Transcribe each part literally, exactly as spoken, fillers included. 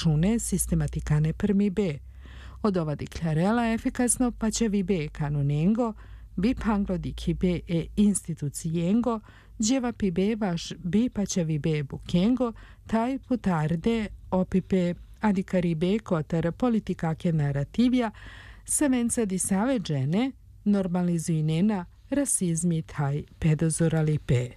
račune sistematicane per mi be. Od ova declarela eficasno pace vi be canunengo, bi panglo di kibe e instituciengo, djeva pibe vaš bi pace vi be bukengo, taj putarde opipe adicaribe kotar politikake narativja, semenca di save džene, normalizuinena rasizmi taj pedozoralipe.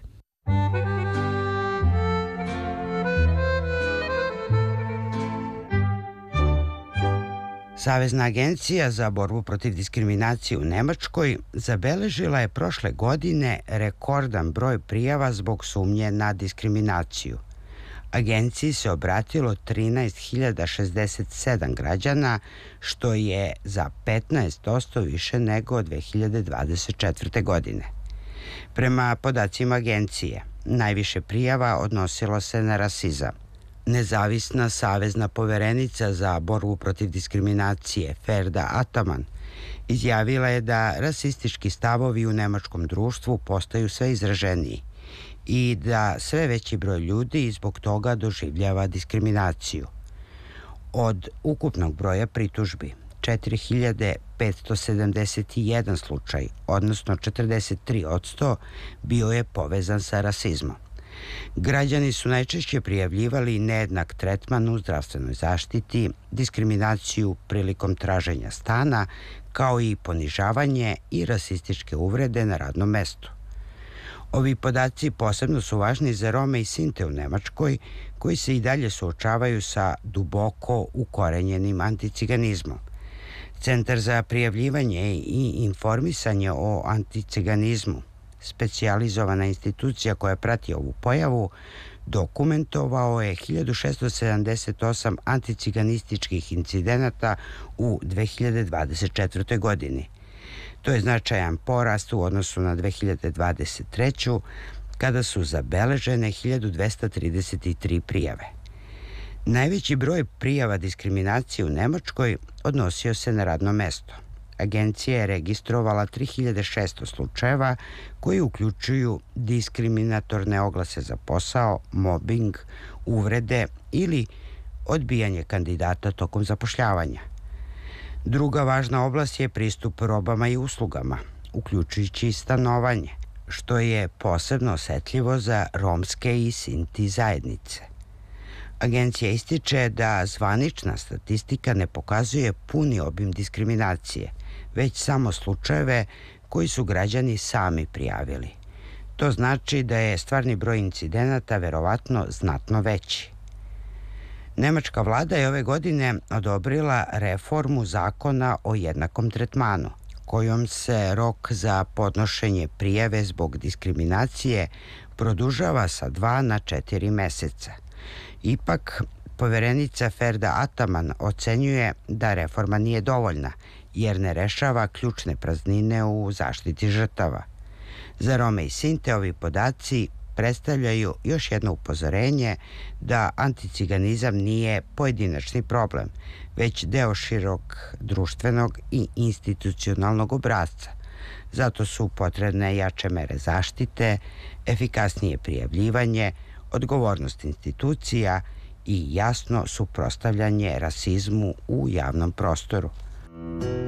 Savezna agencija za borbu protiv diskriminacije u Nemačkoj zabeležila je prošle godine rekordan broj prijava zbog sumnje na diskriminaciju. Agenciji se obratilo trinaest hiljada šezdeset sedam građana, što je za petnaest posto više nego dve hiljade dvadeset četvrte. godine. Prema podacima agencije, najviše prijava odnosilo se na rasizam. Nezavisna savezna poverenica za borbu protiv diskriminacije Ferda Ataman izjavila je da rasistički stavovi u nemačkom društvu postaju sve izraženiji i da sve veći broj ljudi zbog toga doživljava diskriminaciju. Od ukupnog broja pritužbi, četiri hiljade petsto sedamdeset jedan slučaj, odnosno četrdeset tri posto, bio je povezan sa rasizmom. Građani su najčešće prijavljivali nejednak tretman u zdravstvenoj zaštiti, diskriminaciju prilikom traženja stana, kao i ponižavanje i rasističke uvrede na radnom mestu. Ovi podaci posebno su važni za Rome i Sinte u Nemačkoj, koji se i dalje suočavaju sa duboko ukorenjenim anticiganizmom. Centar za prijavljivanje i informisanje o anticiganizmu, specijalizovana institucija koja prati ovu pojavu, dokumentovao je hiljadu šessto sedamdeset osam anticiganističkih incidenata u dve hiljade dvadeset četvrtoj. godini. To je značajan porast u odnosu na dve hiljade dvadeset treću. kada su zabeležene hiljadu dvesta trideset tri prijave. Najveći broj prijava diskriminacije u Nemačkoj odnosio se na radno mesto. Agencija je registrovala tri hiljade šesto slučajeva koji uključuju diskriminatorne oglase za posao, mobing, uvrede ili odbijanje kandidata tokom zapošljavanja. Druga važna oblast je pristup robama i uslugama, uključujući i stanovanje, što je posebno osetljivo za romske i sinti zajednice. Agencija ističe da zvanična statistika ne pokazuje puni obim diskriminacije, već samo slučajeve koji su građani sami prijavili. To znači da je stvarni broj incidenata verovatno znatno veći. Nemačka vlada je ove godine odobrila reformu zakona o jednakom tretmanu, kojom se rok za podnošenje prijave zbog diskriminacije produžava sa dva na četiri meseca. Ipak, poverenica Ferda Ataman ocenjuje da reforma nije dovoljna, jer ne rešava ključne praznine u zaštiti žrtava. Za Rome i Sinte ovi podaci predstavljaju još jedno upozorenje da anticiganizam nije pojedinačni problem, već deo širok društvenog i institucionalnog obrasca. Zato su potrebne jače mere zaštite, efikasnije prijavljivanje, odgovornost institucija i jasno suprotstavljanje rasizmu u javnom prostoru.